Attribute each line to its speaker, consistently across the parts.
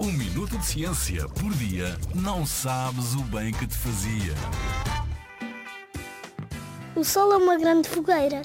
Speaker 1: Um minuto de ciência por dia não sabes o bem que te fazia.
Speaker 2: O Sol é uma grande fogueira.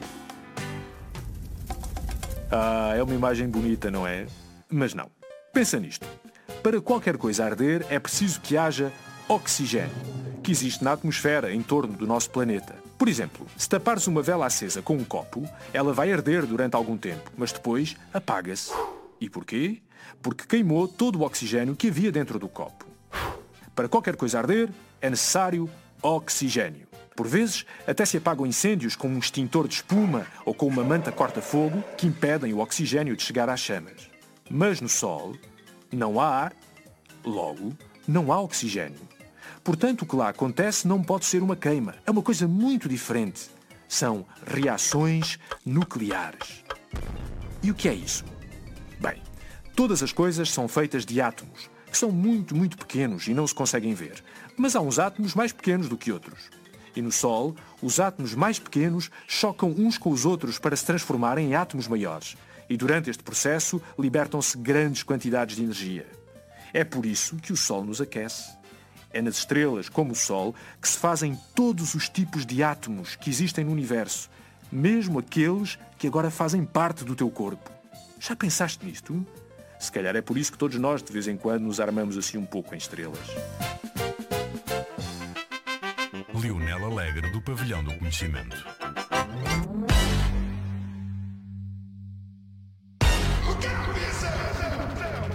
Speaker 3: É uma imagem bonita, não é? Mas não. Pensa nisto. Para qualquer coisa arder é preciso que haja oxigênio, que existe na atmosfera em torno do nosso planeta. Por exemplo, se tapares uma vela acesa com um copo, ela vai arder durante algum tempo, mas depois apaga-se. E porquê? Porque queimou todo o oxigênio que havia dentro do copo. Para qualquer coisa arder, é necessário oxigênio. Por vezes, até se apagam incêndios com um extintor de espuma ou com uma manta corta-fogo que impedem o oxigênio de chegar às chamas. Mas no Sol, não há ar, logo, não há oxigênio. Portanto, o que lá acontece não pode ser uma queima. É uma coisa muito diferente. São reações nucleares. E o que é isso? Bem, todas as coisas são feitas de átomos, que são muito, muito pequenos e não se conseguem ver. Mas há uns átomos mais pequenos do que outros. E no Sol, os átomos mais pequenos chocam uns com os outros para se transformarem em átomos maiores. E durante este processo, libertam-se grandes quantidades de energia. É por isso que o Sol nos aquece. É nas estrelas, como o Sol, que se fazem todos os tipos de átomos que existem no universo, mesmo aqueles que agora fazem parte do teu corpo. Já pensaste nisto? Se calhar é por isso que todos nós, de vez em quando, nos armamos assim um pouco em estrelas.
Speaker 1: Leonel Alegre, do Pavilhão do Conhecimento.